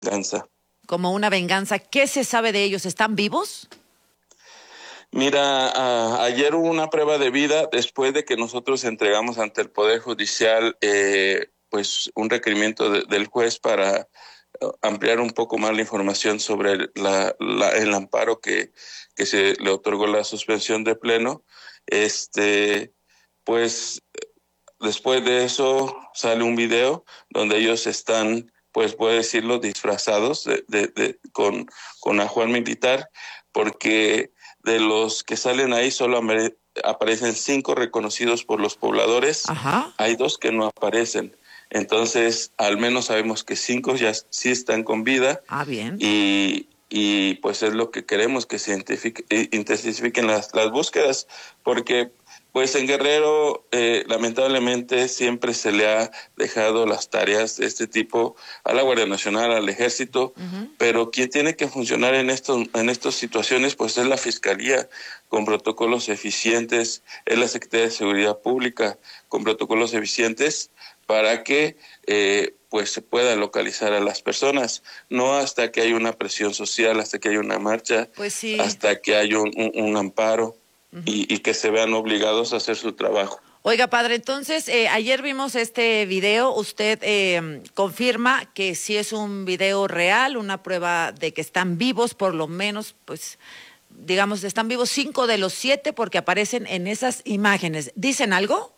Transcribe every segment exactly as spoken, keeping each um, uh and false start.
venganza. Como una venganza. ¿Qué se sabe de ellos? ¿Están vivos? Mira, a- ayer hubo una prueba de vida después de que nosotros entregamos ante el Poder Judicial eh, pues un requerimiento de- del juez para eh, ampliar un poco más la información sobre el, la- la- el amparo que, que se le otorgó la suspensión de pleno. Este, pues después de eso sale un video donde ellos están, pues puedo decirlo, disfrazados de, de, de, con, con ajuar militar, porque de los que salen ahí solo aparecen cinco reconocidos por los pobladores, Ajá. hay dos que no aparecen. Entonces, al menos sabemos que cinco ya sí están con vida Ah, bien. y, y pues es lo que queremos, que se intensifiquen las, las búsquedas, porque pues en Guerrero eh, lamentablemente siempre se le ha dejado las tareas de este tipo a la Guardia Nacional, al Ejército, uh-huh. Pero quien tiene que funcionar en estos en estas situaciones pues es la Fiscalía, con protocolos eficientes, es la Secretaría de Seguridad Pública, con protocolos eficientes para que eh, pues se pueda localizar a las personas, no hasta que haya una presión social, hasta que haya una marcha, pues sí. hasta que haya un, un, un amparo. Uh-huh. Y, y que se vean obligados a hacer su trabajo. Oiga, padre, entonces, eh, ayer vimos este video, usted eh, confirma que sí es un video real, una prueba de que están vivos, por lo menos, pues, digamos, están vivos cinco de los siete porque aparecen en esas imágenes. ¿Dicen algo?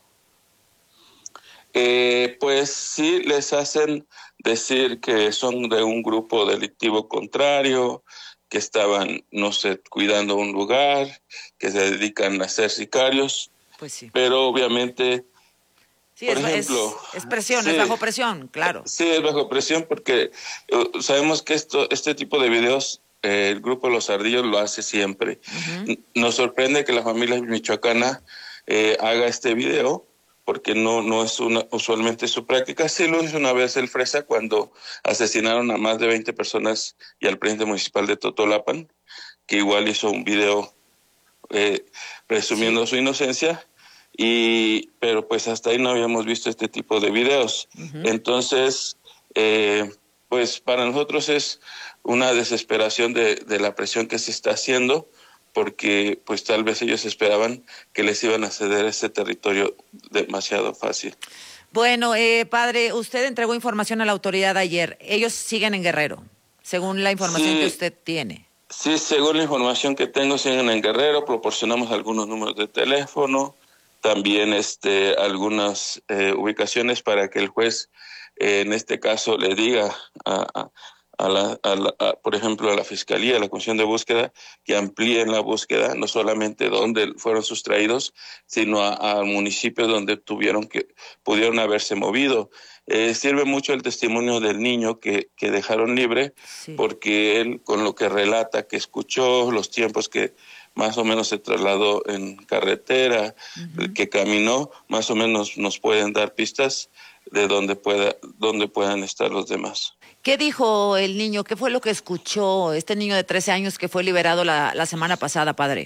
Eh, pues sí, les hacen decir que son de un grupo delictivo contrario, que estaban, no sé, cuidando un lugar, que se dedican a ser sicarios. Pues sí. Pero obviamente, sí, por es, ejemplo... Es, es presión, sí, es bajo presión, claro. Sí, es bajo presión porque uh, sabemos que esto, este tipo de videos, eh, el Grupo Los Ardillos lo hace siempre. Uh-huh. Nos sorprende que la familia michoacana eh, haga este video, porque no, no es una, usualmente su práctica. Sí lo hizo una vez el Fresa cuando asesinaron a más de veinte personas y al presidente municipal de Totolapan, que igual hizo un video eh, presumiendo sí. su inocencia, y pero pues hasta ahí no habíamos visto este tipo de videos. Uh-huh. Entonces, eh, pues para nosotros es una desesperación de, de la presión que se está haciendo, porque pues tal vez ellos esperaban que les iban a ceder ese territorio demasiado fácil. Bueno, eh, padre, usted entregó información a la autoridad ayer. Ellos siguen en Guerrero, según la información sí. que usted tiene. Sí, según la información que tengo, siguen en Guerrero, proporcionamos algunos números de teléfono, también este, algunas eh, ubicaciones para que el juez, eh, en este caso, le diga, a, a, a la, a la, a, por ejemplo, a la Fiscalía, a la Comisión de Búsqueda, que amplíen la búsqueda, no solamente dónde fueron sustraídos, sino a, a municipios donde tuvieron que, pudieron haberse movido. Eh, sirve mucho el testimonio del niño que, que dejaron libre, sí. porque él, con lo que relata, que escuchó, los tiempos que más o menos se trasladó en carretera, uh-huh. que caminó, más o menos nos pueden dar pistas de dónde, pueda, dónde puedan estar los demás. ¿Qué dijo el niño? ¿Qué fue lo que escuchó este niño de trece años que fue liberado la, la semana pasada, padre?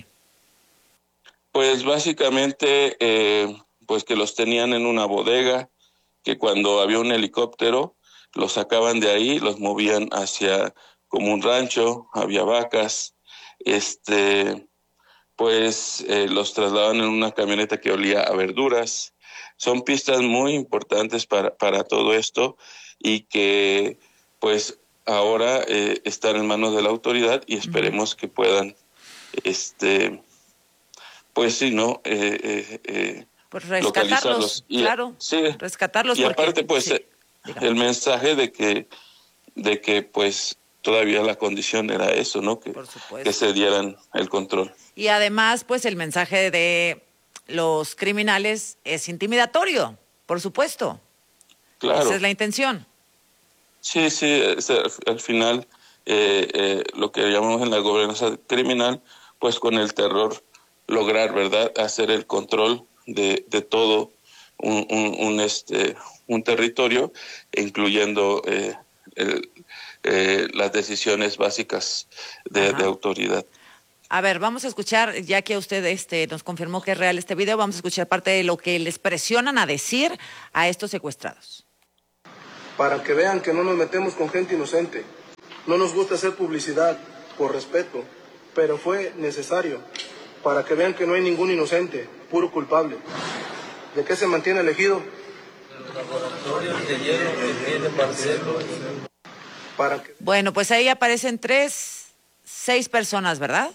Pues básicamente, eh, pues que los tenían en una bodega, que cuando había un helicóptero, los sacaban de ahí, los movían hacia como un rancho, había vacas, este, pues eh, los trasladaban en una camioneta que olía a verduras. Son pistas muy importantes para, para todo esto y que pues ahora eh, están en manos de la autoridad y esperemos uh-huh. que puedan, este, pues sí, ¿no? Eh, eh, eh, Pues rescatarlos, y, claro, sí, rescatarlos y porque... aparte pues sí, el mensaje de que de que pues todavía la condición era eso, ¿no? Que, Por supuesto. que se dieran el control. Y además pues el mensaje de los criminales es intimidatorio, por supuesto. Claro. Esa es la intención. Sí, sí, es, al final eh, eh, lo que llamamos en la gobernanza criminal, pues con el terror lograr, ¿verdad?, hacer el control de, de todo un, un, un, este, un territorio, incluyendo eh, el, eh, las decisiones básicas de, de autoridad. A ver, vamos a escuchar, ya que usted este, nos confirmó que es real este video, vamos a escuchar parte de lo que les presionan a decir a estos secuestrados. Para que vean que no nos metemos con gente inocente. No nos gusta hacer publicidad por respeto, pero fue necesario para que vean que no hay ningún inocente, puro culpable. ¿De qué se mantiene el ejido? El laboratorio de hielo que tiene Marcelo. Para que... Bueno, pues ahí aparecen tres, seis personas, ¿verdad?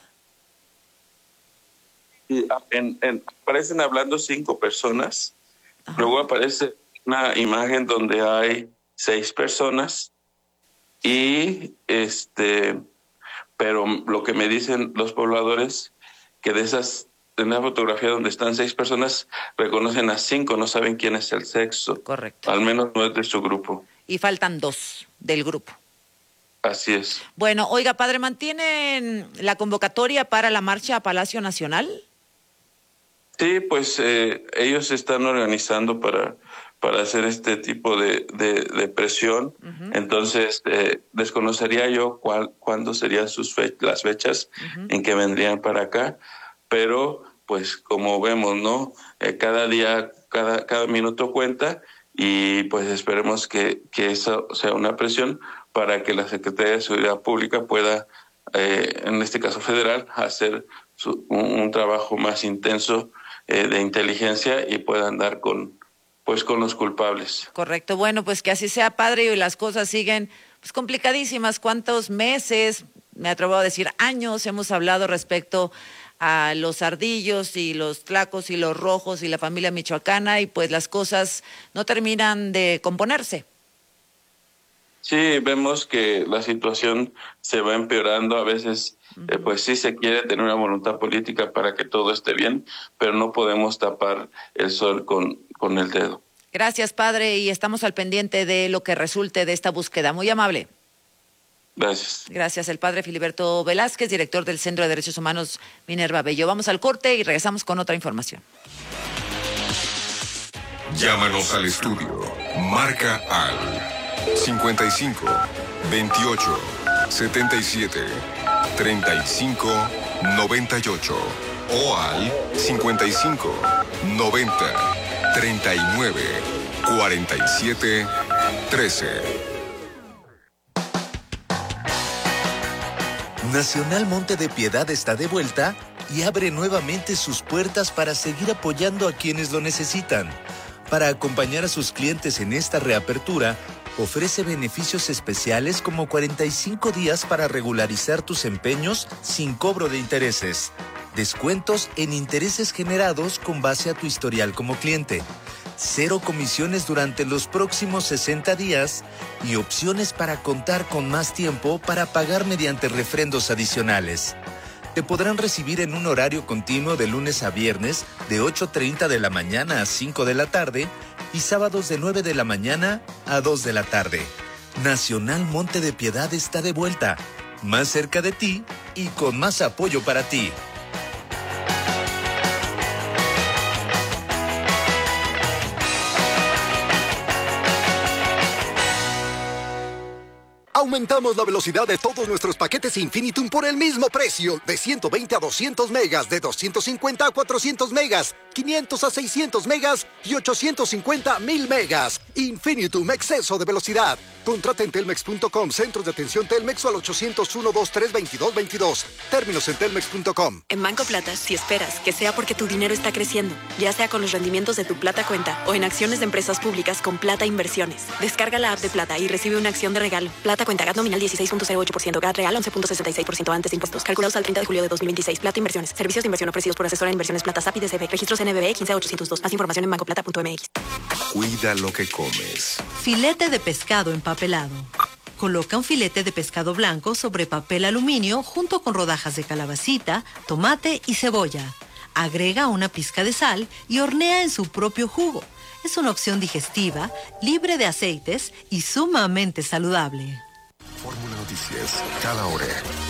Y en, en, aparecen hablando cinco personas. Ajá. Luego aparece una imagen donde hay seis personas y este, pero lo que me dicen los pobladores que de esas, en una fotografía donde están seis personas reconocen a cinco, no saben quién es el sexto. Correcto. Al menos no es de su grupo. Y faltan dos del grupo. Así es. Bueno, oiga, padre, ¿mantienen la convocatoria para la marcha a Palacio Nacional? Sí, pues eh, ellos se están organizando para, para hacer este tipo de, de, de presión. Uh-huh. Entonces, eh, desconocería yo cuál, cuándo serían sus fe- las fechas uh-huh. en que vendrían para acá. Pero, pues, como vemos, ¿no? Eh, cada día, cada, cada minuto cuenta y, pues, esperemos que, que eso sea una presión para que la Secretaría de Seguridad Pública pueda, eh, en este caso federal, hacer su, un, un trabajo más intenso eh, de inteligencia y puedan dar con, pues, con los culpables. Correcto. Bueno, pues que así sea, padre, y las cosas siguen pues complicadísimas. ¿Cuántos meses, me atrevo a decir años, hemos hablado respecto a los ardillos y los tlacos y los rojos y la familia michoacana y pues las cosas no terminan de componerse? Sí, vemos que la situación se va empeorando. A veces, uh-huh. eh, pues sí se quiere tener una voluntad política para que todo esté bien, pero no podemos tapar el sol con, con el dedo. Gracias, padre, y estamos al pendiente de lo que resulte de esta búsqueda. Muy amable. Gracias. Gracias, el padre Filiberto Velázquez, director del Centro de Derechos Humanos Minerva Bello. Vamos al corte y regresamos con otra información. Llámanos al estudio. Marca al cincuenta y cinco, veintiocho, setenta y siete, treinta y cinco, noventa y ocho o al cincuenta y cinco, noventa, treinta y nueve, cuarenta y siete, trece. Nacional Monte de Piedad está de vuelta y abre nuevamente sus puertas para seguir apoyando a quienes lo necesitan. Para acompañar a sus clientes en esta reapertura, ofrece beneficios especiales como cuarenta y cinco días para regularizar tus empeños sin cobro de intereses, descuentos en intereses generados con base a tu historial como cliente, cero comisiones durante los próximos sesenta días y opciones para contar con más tiempo para pagar mediante refrendos adicionales. Te podrán recibir en un horario continuo de lunes a viernes de ocho treinta de la mañana a cinco de la tarde y sábados de nueve de la mañana a dos de la tarde. Nacional Monte de Piedad está de vuelta, más cerca de ti y con más apoyo para ti. Aumentamos la velocidad de todos nuestros paquetes Infinitum por el mismo precio, de ciento veinte a doscientos megas, de doscientos cincuenta a cuatrocientos megas, quinientos a seiscientos megas y ochocientos cincuenta a mil megas. Infinitum, exceso de velocidad. Contrata en telmex punto com, centros de atención Telmex o al ochocientos uno, veintitrés, veintidós, veintidós. Términos en telmex punto com. En Banco Plata, si esperas que sea porque tu dinero está creciendo, ya sea con los rendimientos de tu Plata Cuenta o en acciones de empresas públicas con Plata Inversiones. Descarga la app de Plata y recibe una acción de regalo. Plata Cuenta, G A T nominal dieciséis punto cero ocho por ciento, G A T real once punto sesenta y seis por ciento antes de impuestos. Calculados al treinta de julio de dos mil veintiséis. Plata Inversiones. Servicios de inversión ofrecidos por asesora de inversiones Plata S A P I D C B. Registros N B B quince ochocientos dos. Más información en banco plata punto m x. Cuida lo que comes. Filete de pescado empapelado. Coloca un filete de pescado blanco sobre papel aluminio junto con rodajas de calabacita, tomate y cebolla. Agrega una pizca de sal y hornea en su propio jugo. Es una opción digestiva, libre de aceites y sumamente saludable. Fórmula Noticias, cada hora.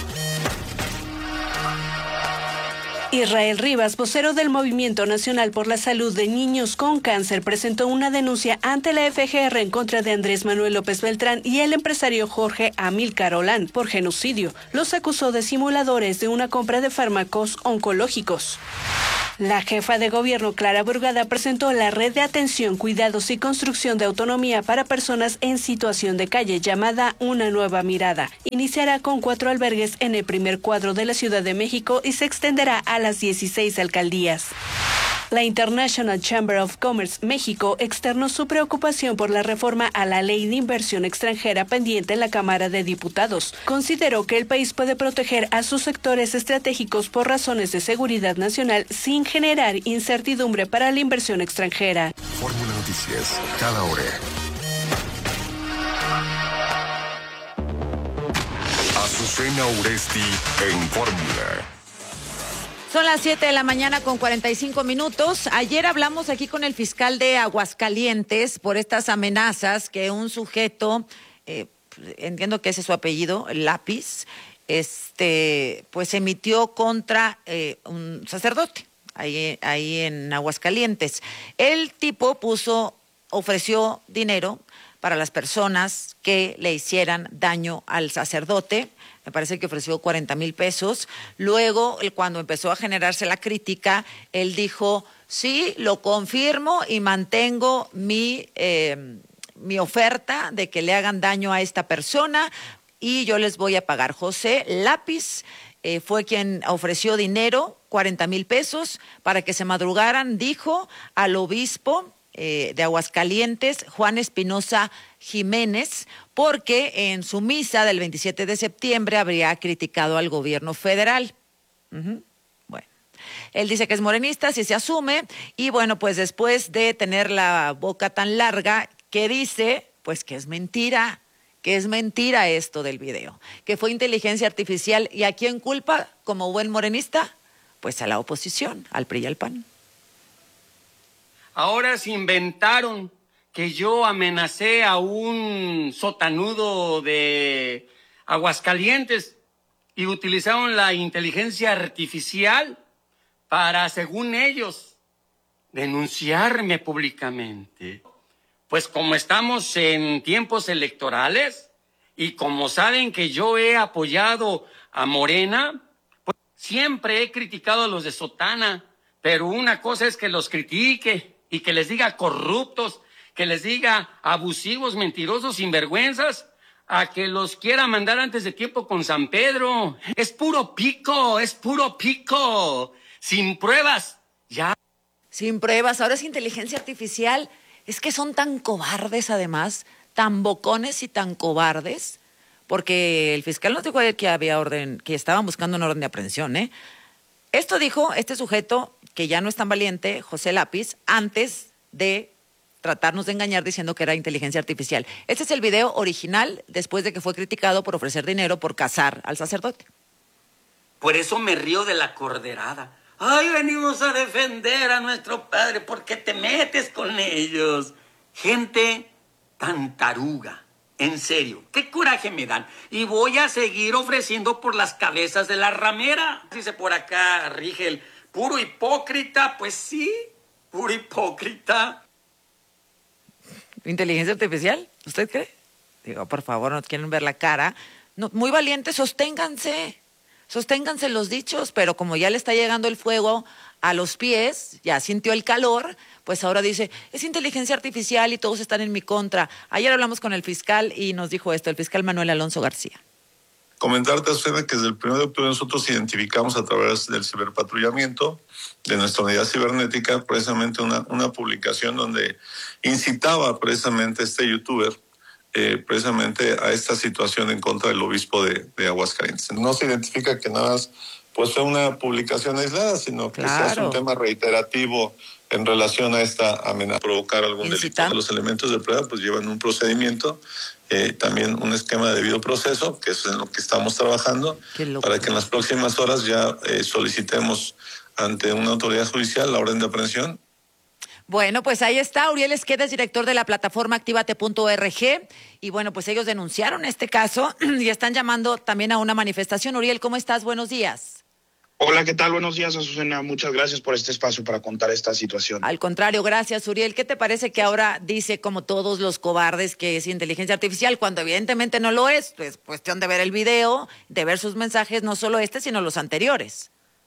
Israel Rivas, vocero del Movimiento Nacional por la Salud de Niños con Cáncer, presentó una denuncia ante la F G R en contra de Andrés Manuel López Beltrán y el empresario Jorge Amílcar Olán por genocidio. Los acusó de simuladores de una compra de fármacos oncológicos. La jefa de gobierno, Clara Brugada, presentó la red de atención, cuidados y construcción de autonomía para personas en situación de calle, llamada Una Nueva Mirada. Iniciará con cuatro albergues en el primer cuadro de la Ciudad de México y se extenderá a las dieciséis alcaldías. La International Chamber of Commerce México externó su preocupación por la reforma a la ley de inversión extranjera pendiente en la Cámara de Diputados. Consideró que el país puede proteger a sus sectores estratégicos por razones de seguridad nacional sin generar incertidumbre para la inversión extranjera. Fórmula Noticias, cada hora. Azucena Uresti en Fórmula. Son las siete de la mañana con cuarenta y cinco minutos. Ayer hablamos aquí con el fiscal de Aguascalientes por estas amenazas que un sujeto, eh, entiendo que ese es su apellido, Lápiz, este, pues emitió contra eh, un sacerdote ahí, ahí en Aguascalientes. El tipo puso, ofreció dinero para las personas que le hicieran daño al sacerdote. Me parece que ofreció cuarenta mil pesos. Luego, cuando empezó a generarse la crítica, él dijo, sí, lo confirmo y mantengo mi, eh, mi oferta de que le hagan daño a esta persona y yo les voy a pagar. José Lápiz eh, fue quien ofreció dinero, cuarenta mil pesos, para que se madrugaran, dijo, al obispo Eh, de Aguascalientes, Juan Espinosa Jiménez, porque en su misa del veintisiete de septiembre habría criticado al gobierno federal. Uh-huh. Bueno, él dice que es morenista, si se asume, y bueno, pues después de tener la boca tan larga, que dice, pues que es mentira, que es mentira esto del video, que fue inteligencia artificial, ¿y a quién culpa como buen morenista? Pues a la oposición, al P R I y al P A N. Ahora se inventaron que yo amenacé a un sotanudo de Aguascalientes y utilizaron la inteligencia artificial para, según ellos, denunciarme públicamente. Pues como estamos en tiempos electorales y como saben que yo he apoyado a Morena, pues siempre he criticado a los de Sotana, pero una cosa es que los critique y que les diga corruptos, que les diga abusivos, mentirosos, sinvergüenzas, a que los quiera mandar antes de tiempo con San Pedro. Es puro pico, es puro pico, sin pruebas, ya. Sin pruebas, ahora es inteligencia artificial. Es que son tan cobardes además, tan bocones y tan cobardes, porque el fiscal nos dijo ayer que había orden, que estaban buscando una orden de aprehensión, ¿eh? Esto dijo este sujeto, que ya no es tan valiente, José Lápiz, antes de tratarnos de engañar diciendo que era inteligencia artificial. Este es el video original después de que fue criticado por ofrecer dinero por casar al sacerdote. Por eso me río de la corderada. Ay, venimos a defender a nuestro padre, ¿por qué te metes con ellos? Gente tan taruga. En serio, qué coraje me dan. Y voy a seguir ofreciendo por las cabezas de la ramera. Dice por acá, Rigel, puro hipócrita. Pues sí, puro hipócrita. ¿Inteligencia artificial? ¿Usted cree? Digo, por favor, no quieren ver la cara. No, muy valientes, sosténganse. Sosténganse los dichos, pero como ya le está llegando el fuego a los pies, ya sintió el calor, pues ahora dice, es inteligencia artificial y todos están en mi contra. Ayer hablamos con el fiscal y nos dijo esto, el fiscal Manuel Alonso García. Comentarte, Azucena, que desde el primero de octubre nosotros identificamos a través del ciberpatrullamiento de nuestra unidad cibernética precisamente una, una publicación donde incitaba precisamente a este youtuber eh, precisamente a esta situación en contra del obispo de, de Aguascalientes. No se identifica que nada más pues fue una publicación aislada, sino que claro, es un tema reiterativo en relación a esta amenaza, provocar algún delito. Los elementos de prueba pues llevan un procedimiento, eh, también un esquema de debido proceso, que es en lo que estamos trabajando, para que en las próximas horas ya eh, solicitemos ante una autoridad judicial la orden de aprehensión. Bueno, pues ahí está, Uriel Esqueda es director de la plataforma activate punto org y bueno, pues ellos denunciaron este caso y están llamando también a una manifestación. Uriel, ¿cómo estás? Buenos días. Hola, ¿qué tal? Buenos días, Azucena. Muchas gracias por este espacio para contar esta situación. Al contrario, gracias, Uriel. ¿Qué te parece que ahora dice, como todos los cobardes, que es inteligencia artificial, cuando evidentemente no lo es? Es cuestión de ver el video, de ver sus mensajes, no solo este, sino los anteriores.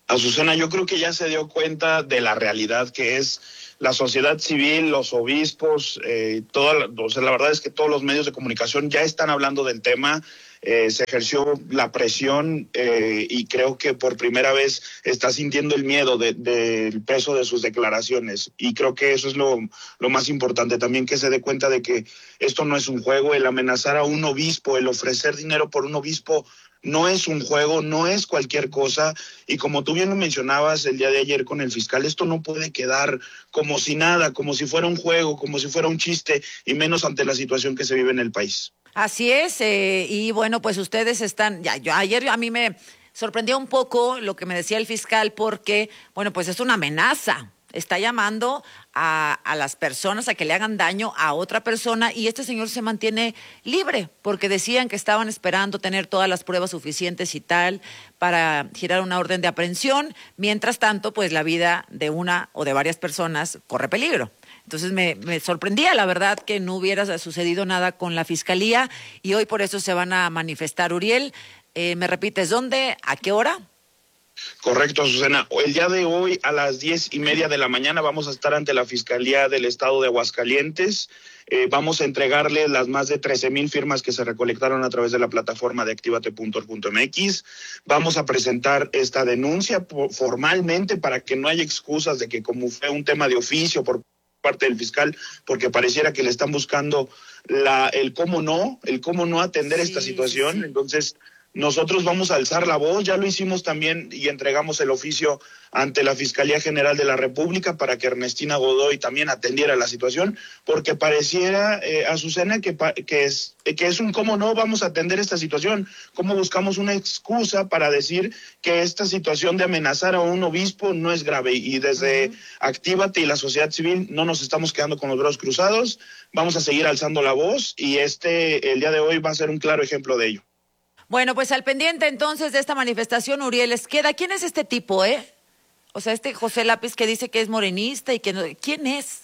Azucena, yo creo que ya se dio cuenta de la realidad que es la sociedad civil, los obispos, eh, toda, o sea, la verdad es que todos los medios de comunicación ya están hablando del tema. Eh, se ejerció la presión eh, y creo que por primera vez está sintiendo el miedo del de, de peso de sus declaraciones, y creo que eso es lo, lo más importante también, que se dé cuenta de que esto no es un juego. El amenazar a un obispo, el ofrecer dinero por un obispo no es un juego, no es cualquier cosa, y como tú bien lo mencionabas el día de ayer con el fiscal, esto no puede quedar como si nada, como si fuera un juego, como si fuera un chiste, y menos ante la situación que se vive en el país. Así es, eh, y bueno, pues ustedes están, ya, yo ayer a mí me sorprendió un poco lo que me decía el fiscal, porque, bueno, pues es una amenaza, está llamando a, a las personas a que le hagan daño a otra persona, y este señor se mantiene libre, porque decían que estaban esperando tener todas las pruebas suficientes y tal, para girar una orden de aprehensión. Mientras tanto, pues la vida de una o de varias personas corre peligro. Entonces me, me sorprendía, la verdad, que no hubiera sucedido nada con la fiscalía, y hoy por eso se van a manifestar. Uriel, eh, ¿me repites dónde, a qué hora? Correcto, Azucena. El día de hoy a las diez y media de la mañana vamos a estar ante la Fiscalía del Estado de Aguascalientes. Eh, vamos a entregarle las más de trece mil firmas que se recolectaron a través de la plataforma de activate punto org punto m x. Vamos a presentar esta denuncia formalmente para que no haya excusas de que como fue un tema de oficio por parte del fiscal, porque pareciera que le están buscando la el cómo no, el cómo no atender sí, esta situación. Sí. Entonces, nosotros vamos a alzar la voz, ya lo hicimos también y entregamos el oficio ante la Fiscalía General de la República para que Ernestina Godoy también atendiera la situación, porque pareciera, eh, Azucena, que, que, es, que es un cómo no vamos a atender esta situación, cómo buscamos una excusa para decir que esta situación de amenazar a un obispo no es grave, y desde uh-huh. Actívate y la sociedad civil no nos estamos quedando con los brazos cruzados, vamos a seguir alzando la voz, y este, el día de hoy va a ser un claro ejemplo de ello. Bueno, pues al pendiente entonces de esta manifestación, Uriel Esqueda. ¿Quién es este tipo, eh? O sea, este José Lápiz que dice que es morenista y que no... ¿Quién es?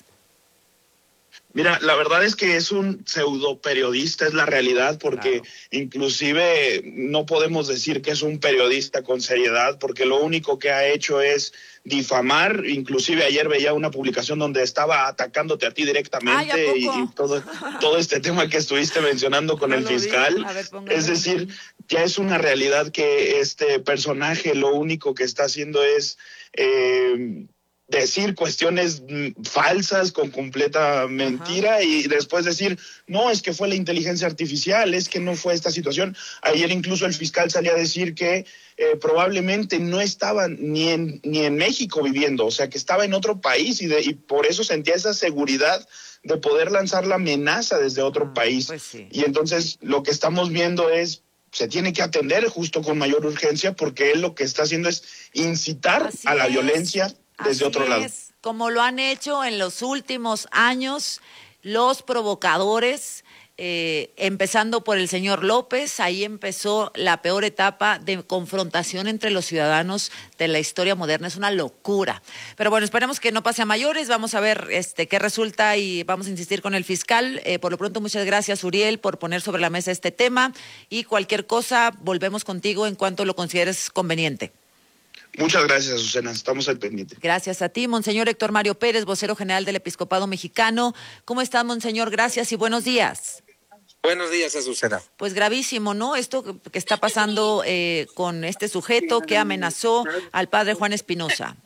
Mira, la verdad es que es un pseudo periodista, es la realidad, porque claro. Inclusive no podemos decir que es un periodista con seriedad, porque lo único que ha hecho es difamar. Inclusive ayer veía una publicación donde estaba atacándote a ti directamente. Ay, y, y todo, todo este tema que estuviste mencionando con no el fiscal. Ver, es decir, ya es una realidad que este personaje lo único que está haciendo es... Eh, decir cuestiones falsas con completa mentira. Ajá. Y después decir, no, es que fue la inteligencia artificial, es que no fue esta situación. Ayer incluso el fiscal salía a decir que eh, probablemente no estaba ni en, ni en México viviendo, o sea, que estaba en otro país, y, de, y por eso sentía esa seguridad de poder lanzar la amenaza desde otro ah, país. Pues sí. Y entonces lo que estamos viendo es, se tiene que atender justo con mayor urgencia, porque él lo que está haciendo es incitar Así a la es. violencia desde Así otro lado. Es, como lo han hecho en los últimos años los provocadores, eh, empezando por el señor López. Ahí empezó la peor etapa de confrontación entre los ciudadanos de la historia moderna. Es una locura. Pero bueno, esperemos que no pase a mayores. Vamos a ver este qué resulta y vamos a insistir con el fiscal. Eh, por lo pronto, muchas gracias, Uriel, por poner sobre la mesa este tema, y cualquier cosa volvemos contigo en cuanto lo consideres conveniente. Muchas gracias, Azucena. Estamos al pendiente. Gracias a ti, Monseñor Héctor Mario Pérez, vocero general del Episcopado Mexicano. ¿Cómo está, Monseñor? Gracias y buenos días. Buenos días, Azucena. Pues gravísimo, ¿no? Esto que está pasando eh, con este sujeto que amenazó al padre Juan Espinosa.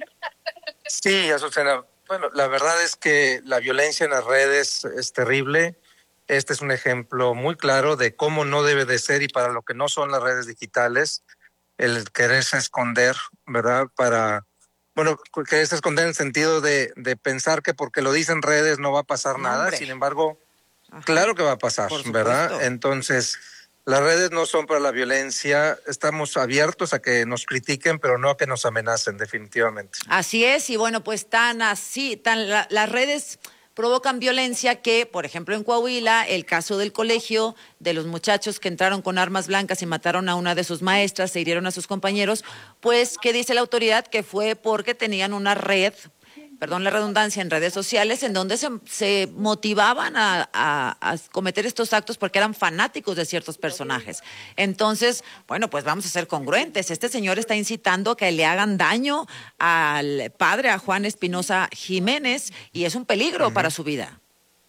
Sí, Azucena. Bueno, la verdad es que la violencia en las redes es terrible. Este es un ejemplo muy claro de cómo no debe de ser, y para lo que no son las redes digitales, el quererse esconder, ¿verdad? Para, bueno, quererse esconder en el sentido de, de pensar que porque lo dicen redes no va a pasar no, nada. Hombre. Sin embargo, Ajá. claro que va a pasar, ¿verdad? Entonces, las redes no son para la violencia. Estamos abiertos a que nos critiquen, pero no a que nos amenacen, definitivamente. Así es, y bueno, pues tan así, tan la, las redes provocan violencia que, por ejemplo, en Coahuila, el caso del colegio de los muchachos que entraron con armas blancas y mataron a una de sus maestras, se hirieron a sus compañeros, pues, ¿qué dice la autoridad? Que fue porque tenían una red perdón la redundancia, en redes sociales, en donde se, se motivaban a, a, a cometer estos actos porque eran fanáticos de ciertos personajes. Entonces, bueno, pues vamos a ser congruentes. Este señor está incitando a que le hagan daño al padre, a Juan Espinosa Jiménez, y es un peligro uh-huh. para su vida.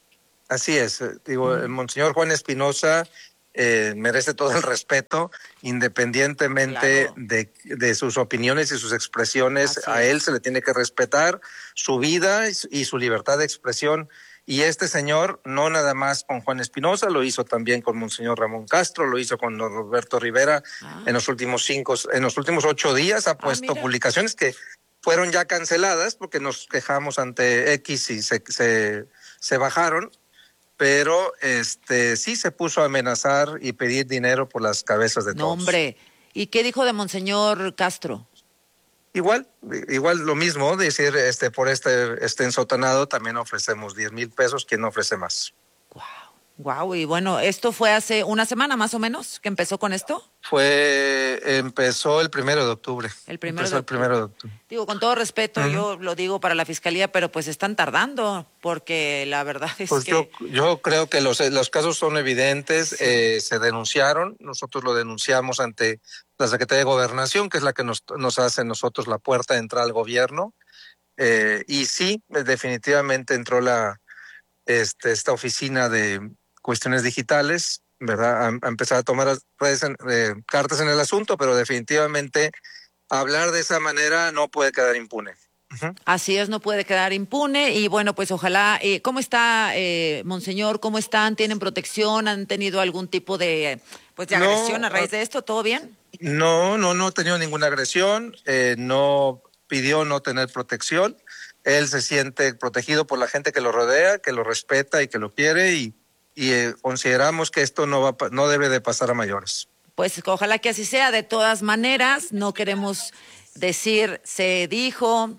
Así es. Digo, uh-huh. el monseñor Juan Espinosa eh, merece todo el respeto, independientemente claro. de, de sus opiniones y sus expresiones. Así a él es. Se le tiene que respetar su vida y su libertad de expresión. Y este señor, no nada más con Juan Espinosa, lo hizo también con Monseñor Ramón Castro, lo hizo con don Roberto Rivera ah. en los últimos cinco, en los últimos ocho días ha puesto ah, publicaciones que fueron ya canceladas porque nos quejamos ante X y se, se, se bajaron. Pero este sí se puso a amenazar y pedir dinero por las cabezas de todos. No, hombre. ¿Y qué dijo de Monseñor Castro? Igual, igual lo mismo, decir, este por este, este ensotanado también ofrecemos diez mil pesos, ¿quién no ofrece más? Wow, wow. Y bueno, ¿esto fue hace una semana más o menos que empezó con esto? Fue, empezó el primero de octubre. El primero empezó de el primero de octubre. Digo, con todo respeto, uh-huh. yo lo digo para la fiscalía, pero pues están tardando, porque la verdad es pues que... Yo, yo creo que los, los casos son evidentes, sí. eh, se denunciaron, nosotros lo denunciamos ante la Secretaría de Gobernación, que es la que nos, nos hace a nosotros la puerta de entrada al gobierno, eh, y sí, definitivamente entró la este, esta oficina de cuestiones digitales, ¿verdad? A, a empezar a tomar redes en, eh, cartas en el asunto, pero definitivamente hablar de esa manera no puede quedar impune. Uh-huh. Así es, no puede quedar impune y bueno, pues ojalá, eh, ¿cómo está, eh, Monseñor? ¿Cómo están? ¿Tienen protección? ¿Han tenido algún tipo de, pues, de agresión no, a raíz de esto? ¿Todo bien? No, no, no ha tenido ninguna agresión, eh, no pidió no tener protección, él se siente protegido por la gente que lo rodea, que lo respeta y que lo quiere y y eh, consideramos que esto no va no debe de pasar a mayores. Pues ojalá que así sea. De todas maneras, no queremos decir se dijo,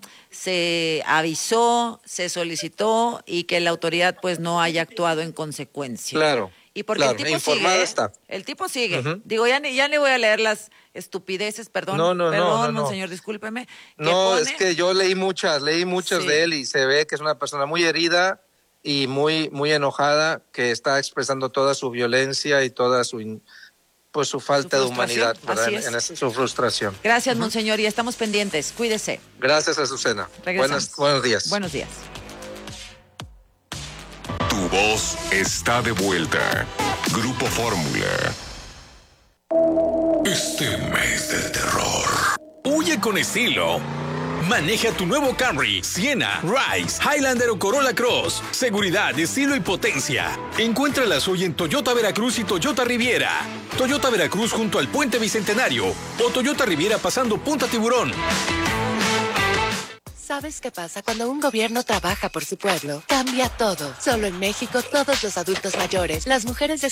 se avisó, se solicitó y que la autoridad pues no haya actuado en consecuencia. Claro. Y porque claro, el tipo informada sigue, está. El tipo sigue. Uh-huh. Digo, ya ni, ya ni voy a leer las estupideces, perdón. No, no, perdón, no, no, no. Monseñor, discúlpeme. No, pone... es que yo leí muchas, leí muchas sí. de él y se ve que es una persona muy herida y muy muy enojada, que está expresando toda su violencia y toda su pues su falta su de humanidad, ¿verdad? En, en esa, su frustración. Gracias, uh-huh. Monseñor, y estamos pendientes. Cuídese. Gracias, Azucena. Buenas, buenos días. Buenos días. Tu voz está de vuelta. Grupo Fórmula. Este mes del terror. Huye con estilo. Maneja tu nuevo Camry, Siena, Rise, Highlander o Corolla Cross. Seguridad, estilo y potencia. Encuéntralas hoy en Toyota Veracruz y Toyota Riviera. Toyota Veracruz junto al Puente Bicentenario o Toyota Riviera pasando Punta Tiburón. ¿Sabes qué pasa cuando un gobierno trabaja por su pueblo? Cambia todo. Solo en México, todos los adultos mayores, las mujeres de